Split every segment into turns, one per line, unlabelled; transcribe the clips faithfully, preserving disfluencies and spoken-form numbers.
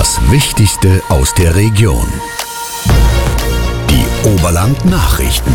Das Wichtigste aus der Region. Die Oberland-Nachrichten.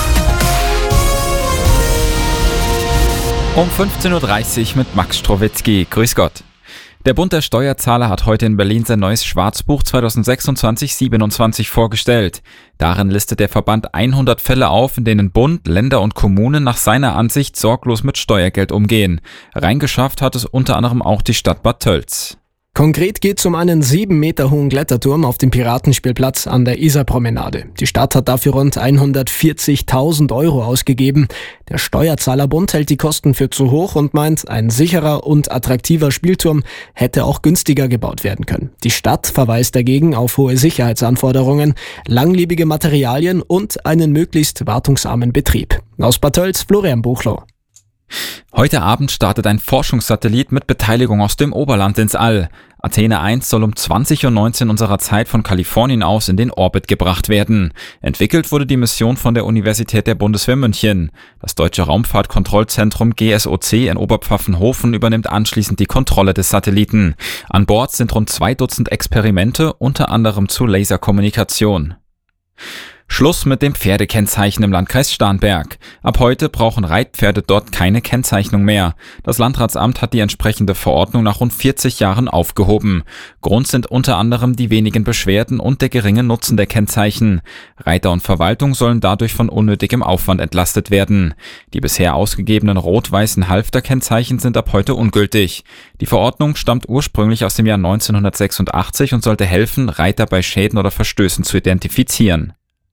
Um fünfzehn Uhr dreißig mit Max Strowitzki. Grüß Gott. Der Bund der Steuerzahler hat heute in Berlin sein neues Schwarzbuch zwanzig sechsundzwanzig siebenundzwanzig vorgestellt. Darin listet der Verband hundert Fälle auf, in denen Bund, Länder und Kommunen nach seiner Ansicht sorglos mit Steuergeld umgehen. Reingeschafft hat es unter anderem auch die Stadt Bad Tölz.
Konkret geht es um einen sieben Meter hohen Kletterturm auf dem Piratenspielplatz an der Isarpromenade. Die Stadt hat dafür rund hundertvierzigtausend Euro ausgegeben. Der Steuerzahlerbund hält die Kosten für zu hoch und meint, ein sicherer und attraktiver Spielturm hätte auch günstiger gebaut werden können. Die Stadt verweist dagegen auf hohe Sicherheitsanforderungen, langlebige Materialien und einen möglichst wartungsarmen Betrieb. Aus Bad Tölz, Florian Buchloh.
Heute Abend startet ein Forschungssatellit mit Beteiligung aus dem Oberland ins All. Athena eins soll um zwanzig Uhr neunzehn unserer Zeit von Kalifornien aus in den Orbit gebracht werden. Entwickelt wurde die Mission von der Universität der Bundeswehr München. Das Deutsche Raumfahrtkontrollzentrum G S O C in Oberpfaffenhofen übernimmt anschließend die Kontrolle des Satelliten. An Bord sind rund zwei Dutzend Experimente, unter anderem zu Laserkommunikation. Schluss mit dem Pferdekennzeichen im Landkreis Starnberg. Ab heute brauchen Reitpferde dort keine Kennzeichnung mehr. Das Landratsamt hat die entsprechende Verordnung nach rund vierzig Jahren aufgehoben. Grund sind unter anderem die wenigen Beschwerden und der geringe Nutzen der Kennzeichen. Reiter und Verwaltung sollen dadurch von unnötigem Aufwand entlastet werden. Die bisher ausgegebenen rot-weißen Halfterkennzeichen sind ab heute ungültig. Die Verordnung stammt ursprünglich aus dem Jahr neunzehnhundertsechsundachtzig und sollte helfen, Reiter bei Schäden oder Verstößen zu identifizieren.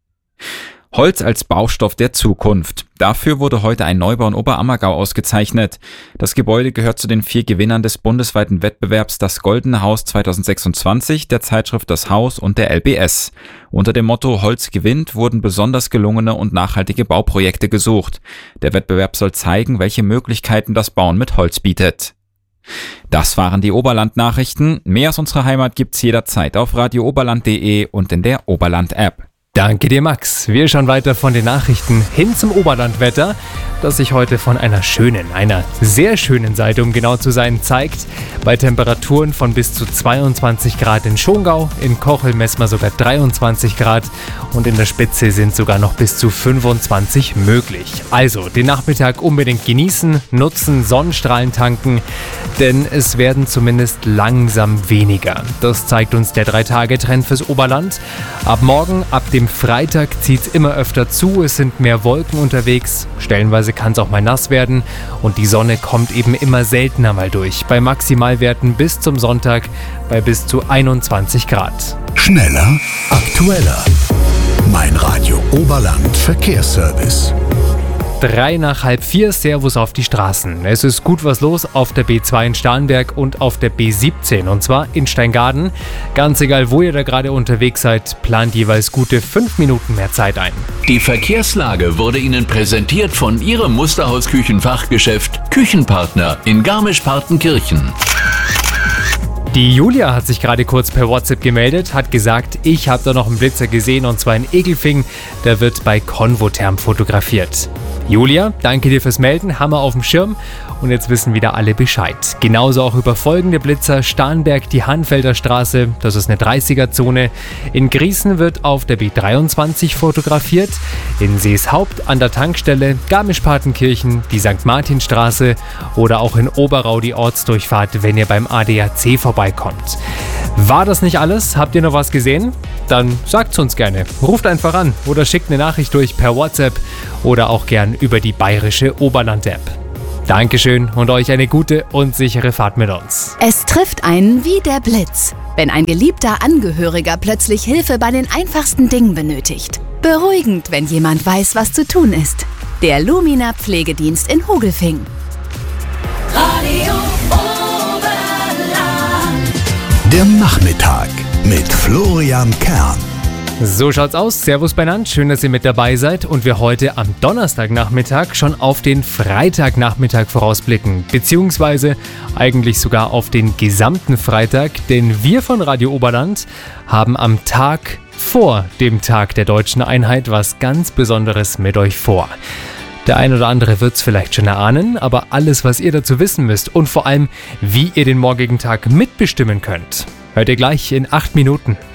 Holz als Baustoff der Zukunft. Dafür wurde heute ein Neubau in Oberammergau ausgezeichnet. Das Gebäude gehört zu den vier Gewinnern des bundesweiten Wettbewerbs Das Goldene Haus zwanzig sechsundzwanzig, der Zeitschrift Das Haus und der L B S. Unter dem Motto Holz gewinnt wurden besonders gelungene und nachhaltige Bauprojekte gesucht. Der Wettbewerb soll zeigen, welche Möglichkeiten das Bauen mit Holz bietet. Das waren die Oberland-Nachrichten. Mehr aus unserer Heimat gibt's jederzeit auf radio oberland punkt de und in der Oberland-App.
Danke dir, Max. Wir schauen weiter von den Nachrichten hin zum Oberlandwetter, das sich heute von einer schönen, einer sehr schönen Seite, um genau zu sein, zeigt. Bei Temperaturen von bis zu zweiundzwanzig Grad in Schongau, in Kochel messen wir sogar dreiundzwanzig Grad und in der Spitze sind sogar noch bis zu fünfundzwanzig möglich. Also den Nachmittag unbedingt genießen, nutzen, Sonnenstrahlen tanken, denn es werden zumindest langsam weniger. Das zeigt uns der drei Tage Trend fürs Oberland. Ab morgen, ab dem Freitag zieht es immer öfter zu, es sind mehr Wolken unterwegs, stellenweise kann es auch mal nass werden und die Sonne kommt eben immer seltener mal durch. Bei Maximalwerten bis zum Sonntag bei bis zu einundzwanzig Grad.
Schneller, aktueller. Mein Radio Oberland Verkehrsservice.
Drei nach halb vier, Servus auf die Straßen. Es ist gut was los auf der B zwei in Starnberg und auf der B siebzehn und zwar in Steingaden. Ganz egal, wo ihr da gerade unterwegs seid, plant jeweils gute fünf Minuten mehr Zeit ein.
Die Verkehrslage wurde Ihnen präsentiert von Ihrem Musterhaus-Küchenfachgeschäft Küchenpartner in Garmisch-Partenkirchen.
Die Julia hat sich gerade kurz per WhatsApp gemeldet, hat gesagt, ich habe da noch einen Blitzer gesehen und zwar in Egelfing, der wird bei Convotherm fotografiert. Julia, danke dir fürs Melden, Hammer auf dem Schirm und jetzt wissen wieder alle Bescheid. Genauso auch über folgende Blitzer: Starnberg, die Hanfelder Straße, das ist eine dreißiger-Zone. In Griesen wird auf der B dreiundzwanzig fotografiert. In Seeshaupt an der Tankstelle, Garmisch-Partenkirchen, die Sankt Martinstraße oder auch in Oberau die Ortsdurchfahrt, wenn ihr beim A D A C vorbeikommt. War das nicht alles? Habt ihr noch was gesehen? Dann sagt's uns gerne. Ruft einfach an oder schickt eine Nachricht durch per WhatsApp oder auch gern über die bayerische Oberland-App. Dankeschön und euch eine gute und sichere Fahrt mit uns.
Es trifft einen wie der Blitz, wenn ein geliebter Angehöriger plötzlich Hilfe bei den einfachsten Dingen benötigt. Beruhigend, wenn jemand weiß, was zu tun ist. Der Lumina Pflegedienst in Hogelfing.
Radio Oberland.
Der Nachmittag mit Florian Kern.
So schaut's aus. Servus beieinander. Schön, dass ihr mit dabei seid und wir heute am Donnerstagnachmittag schon auf den Freitagnachmittag vorausblicken. Beziehungsweise eigentlich sogar auf den gesamten Freitag, denn wir von Radio Oberland haben am Tag vor dem Tag der Deutschen Einheit was ganz Besonderes mit euch vor. Der ein oder andere wird's vielleicht schon erahnen, aber alles, was ihr dazu wissen müsst und vor allem, wie ihr den morgigen Tag mitbestimmen könnt, Hört ihr gleich in acht Minuten.